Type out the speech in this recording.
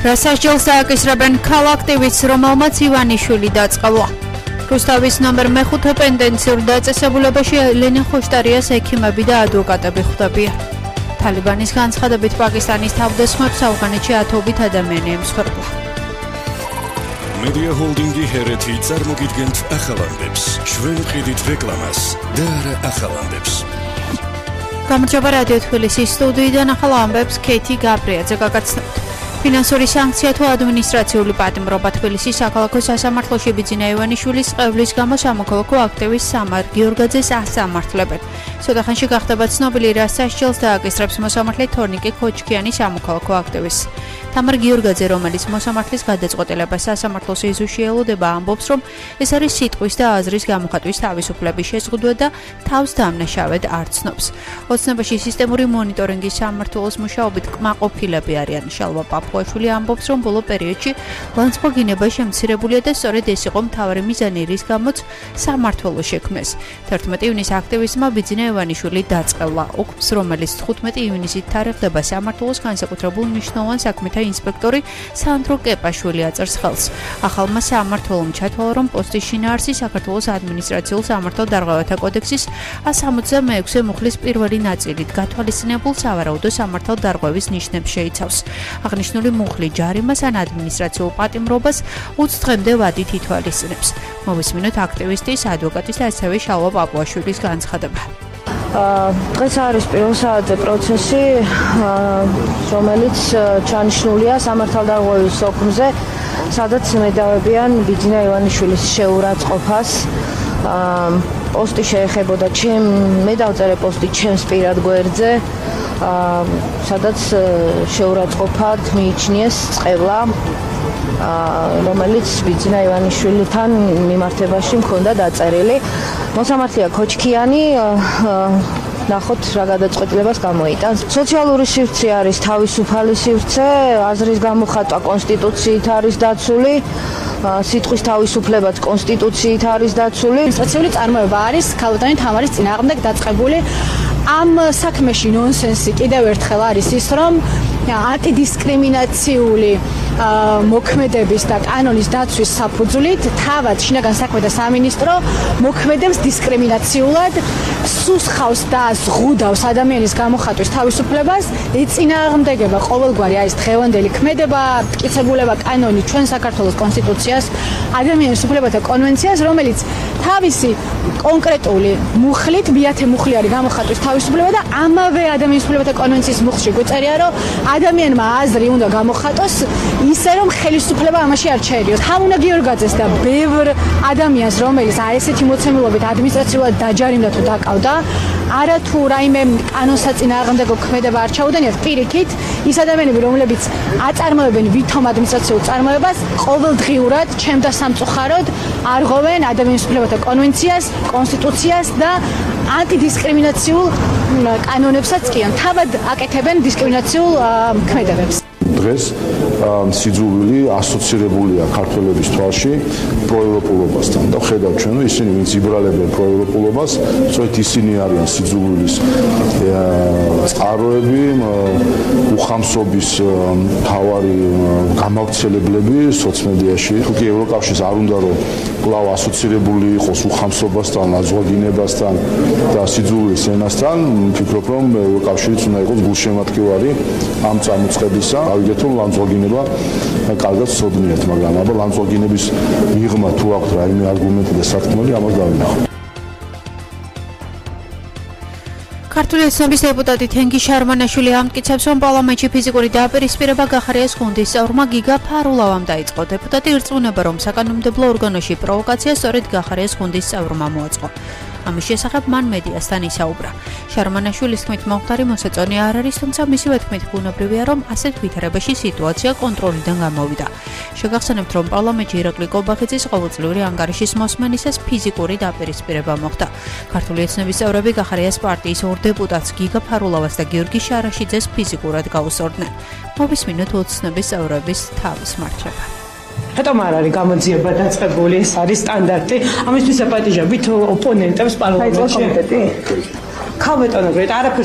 რასასჯელს დააკისრებენ ქალაქტივისტს, რომელმაც ივანიშვილი დაწყალვა. რუსთავის ნომერ მეხუთე პენდენციურ დაწესებულებაში ელენე ხოშტარიას ექიმები და ადვოკატები ხვდებიან. თალიბანის განცხადებით პაკისტანის თავდასხმებს ავღანეთში ათობით ადამიანი ემსხვერპლა. Media Holdingi ჰერეთი წარმოგიდგენთ ახალამდებს, ჩვენ ყიდით რეკლამას და არა ახალამდებს. გამარჯობა რადიო თბილისის სტუდიიდან ახალ ამბებს კეთი გაბრიაძე გაგაცნობთ. ფინანსური სანქცია თუ ადმინისტრაციული პატიმრობა თბილისის საქალაქო სასამართლოში ბიძინა ივანიშვილის ყევლის გამო სამოქალაქო აქტივისტ სამარ გიორგაძეს ასამართლებენ. სოდახანში გახდება ცნობილი რა სასჯელს დააკისრებს მოსამართლე თორნიკე ქოჩქიანი სამოქალაქო აქტივისტს. თამარ გიორგაძე, რომელიც მოსამართლის გადაწყვეტილებას სასამართლოს ეზუშიელოდება, ამბობს, რომ ეს არის სიტყვის და აზრის გამოხატვის თავისუფლების შეზღუდვა და თავს დამნაშავედ არ ცნობს. ოცნებაში სისტემური მონიტორინგის სამმართველოს მუშაობით კმაყოფილები არიან. შალვა პაპუაშვილი ამბობს, რომ ბოლო პერიოდში ლანძღვა შემცირებულია და სწორედ ეს იყო მთავარი მიზანი, რის გამოც სამმართველო შექმნეს. 11 ივნის აქტივისტმა ბიძინა ივანიშვილი დაწყევლა. ოქს, რომელიც 15 ივნისით თარიღდება სამმართველოს განსაკუთრებულ მნიშვნელოვან საქმეთა ინსპექტორი სანდრო კეპაშვილი აწერს ხელს. ახალმა სამმართველომ ჩათვალა, რომ პოსტის შინაარსი საქართველოს ადმინისტრაციულ სამართალდარღვევათა კოდექსის 166 მუხლის პირველი ნაწილით გათვალისწინებულ სავარაუდო სამართალდარღვევის ნიშნებს შეიცავს. აღნიშნული მუხლი ჯარიმას ან ადმინისტრაციულ პატიმრობას 20 დღემდე ვადით ითვალისწინებს. მოვისმინოთ აქტივისტის, ადვოკატის და ასევე შალვა პაპუაშვილის განცხადება. დღეს არის პირველ საათზე პროცესი, რომელიც ჩანიშნულია სამართალდარღვევის სოქმზე, სადაც მედავებიან ბიძინა ივანიშვილის შეურაცხყოფას. პოსტი შეეხებოდა მე დავწერე პოსტი ჩემს პირად გვერდზე, სადაც შეურაცხყოფად მიიჩნიეს წყევლა, რომელიც ბიძინა ივანიშვილთან მიმართებაში მქონდა დაწერილი. მოსამართლეა ქოჩქიანი, ნახოთ რა გადაწყვეტილებას გამოიტანს. სოციალური სივრცე არის თავისუფალი სივრცე, აზრის გამოხატვა კონსტიტუციით არის დაცული, სიტყვის თავისუფლებაც კონსტიტუციით არის დაცული. ადმინისტრაციული წარმოება არის ქალბატონი თამარის წინააღმდეგ დაწყებული. ამ საქმეში ნონსენსი კიდევ ერთხელ არის ის, რომ ანტიდისკრიმინაციული მოქმედების და კანონის დაცვის საფუძვლით თავად შინაგან საქმეთა სამინისტრო მოქმედებს დისკრიმინაციულად, სუსხავს და ზღუდავს ადამიანის გამოხატვის თავისუფლებას, ეწინააღმდეგება ყოველგვარი არის დღევანდელი ქმედება, მტკიცებულება კანონი ჩვენ საქართველოს კონსტიტუციას, ადამიანის უფლებათა კონვენციას, რომელიც თავისი კონკრეტული მუხლით, მეათე მუხლი არის გამოხატვის თავისუფლება და ამავე ადამიანის უფლებათა კონვენციის მუხლში გვეწერია, რომ ადამიანმა აზრი უნდა გამოხატოს ისე, რომ ხელისუფლება ამაში არ ჩაერიოს. თამუნა გიორგაძეს და ბევრ ადამიანს, რომელიც ესეთი მოცემულობით ადმინისტრაციულად დაჯარიმდა თუ დაკავდა, არა თუ რაიმე კანონსაწინააღმდეგო ქმედება არ ჩაუდენიათ, პირიქით, ის ადამიანები, რომლებიც აწარმოებენ ვითომ ადმინისტრაციულ წარმოებას, ყოველდღიურად, ჩემ და სამწუხაროდ, არღვევენ ადამიანის უფლებათა კონვენციას, კონსტიტუციას და ანტიდისკრიმინაციულ კანონებსაც კი, თავად აკეთებენ დისკრიმინაციულ ქმედებებს. დღეს სიძულვილი ასოცირებულია ქართველების თვალში პროევროპულობასთან და ხედავთ ჩვენ, ისინი ვინც იბრალებენ პროევროპულობას, სწორედ ისინი არიან სიძულვილის წყაროები, უხამსობის მთავარი გამავრცელებლები სოციმედიაში. თუ კი ევროკავშირს არ უნდა რომ კვლავ ასოცირებული იყოს უხამსობასთან, ლანძღვაგინებასთან და სიძულვილის ენასთან, ვფიქრობ, რომ ევროკავშირიც უნდა იყოს გულშემატკივარი ამ წამოწყებისა. ავიგეთ რომ ლანძღვაგინება კარგად ცოდნიათ, მაგრამ აბა ლანძღვაგინების მიღმა თუ აქვს რაიმე არგუმენტი და სათქმელი, ამას დავინახავთ. ქართული ოცნების დეპუტატი თენგი შარმანაშვილი ამტკიცებს, რომ პარლამენტში ფიზიკური დაპირისპირება გახარიას გუნდის წევრმა გიგა ფარულავამ დაიწყო. დეპუტატი ირწმუნება, რომ საკანონმდებლო ორგანოში პროვოკაცია სწორედ გახარიას გუნდის წევრმა მოაწყო. ამის შესახებ მან მედიასთან ისაუბრა. შარმანაშვილის თქმით, მომხდარი მოსაწონი არ არის, თუმცა მისივე თქმით, ბუნებრივია, რომ ასეთ ვითარებაში სიტუაცია კონტროლიდან გამოვიდა. შეგახსენებთ, რომ პარლამენტში ირაკლი კობახიძის ყოველწლიური ანგარიშის მოსმენისას ფიზიკური დაპირისპირება მოხდა. ქართული ოცნების წევრები გახარიას პარტიის ორ დეპუტატს გიგა ფარულავას და გიორგი შარაშიძეს ფიზიკურად გაუსწორდნენ. მოვისმინოთ ოცნების წევრების თავის მარჩება. რატომ არ არის გამოძიება დაწყებული? ეს არის სტანდარტი. ამისთვის აპატიჟებით ოპონენტებს პარლამენტში. ქალბატონები არაფერს